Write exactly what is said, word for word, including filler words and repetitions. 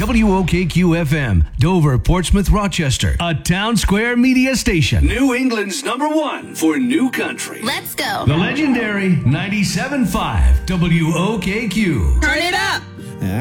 W O K Q F M, Dover, Portsmouth, Rochester, a Town Square media station. New England's number one for new country. Let's go. The legendary ninety-seven point five W O K Q. Turn it up.